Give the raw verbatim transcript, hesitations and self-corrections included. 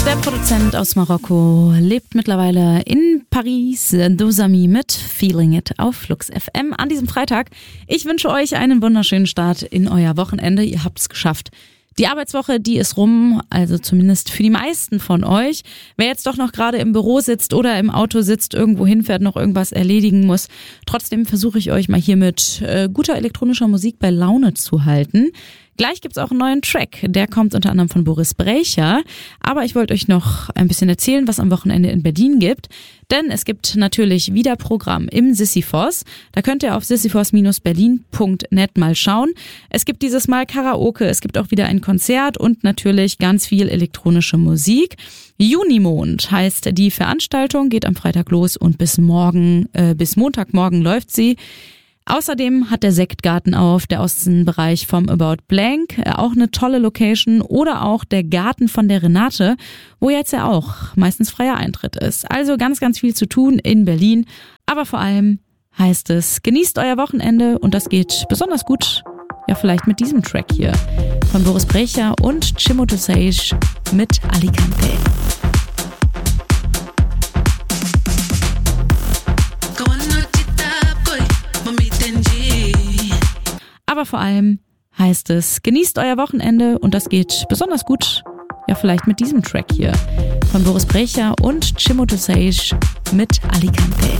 Der Produzent aus Marokko lebt mittlerweile in Paris, Dosami mit Feeling It auf Flux F M an diesem Freitag. Ich wünsche euch einen wunderschönen Start in euer Wochenende. Ihr habt es geschafft. Die Arbeitswoche, die ist rum, also zumindest für die meisten von euch. Wer jetzt doch noch gerade im Büro sitzt oder im Auto sitzt, irgendwo hinfährt, noch irgendwas erledigen muss, trotzdem versuche ich euch mal hier mit äh, guter elektronischer Musik bei Laune zu halten. Gleich gibt's auch einen neuen Track, der kommt unter anderem von Boris Brejcha. Aber ich wollte euch noch ein bisschen erzählen, was am Wochenende in Berlin gibt. Denn es gibt natürlich wieder Programm im Sisyphos. Da könnt ihr auf sisyphos Bindestrich berlin Punkt net mal schauen. Es gibt dieses Mal Karaoke, es gibt auch wieder ein Konzert und natürlich ganz viel elektronische Musik. Junimond heißt die Veranstaltung, geht am Freitag los und bis morgen, äh, bis Montagmorgen läuft sie. Außerdem hat der Sektgarten auf, der Außenbereich vom About Blank, auch eine tolle Location, oder auch der Garten von der Renate, wo jetzt ja auch meistens freier Eintritt ist. Also ganz, ganz viel zu tun in Berlin, aber vor allem heißt es, genießt euer Wochenende und das geht besonders gut, ja vielleicht mit diesem Track hier von Boris Brejcha und Chimo Dosage mit Alicante. Aber vor allem heißt es, genießt euer Wochenende und das geht besonders gut, ja vielleicht mit diesem Track hier von Boris Brejcha und Chimo Dosage mit Alicante.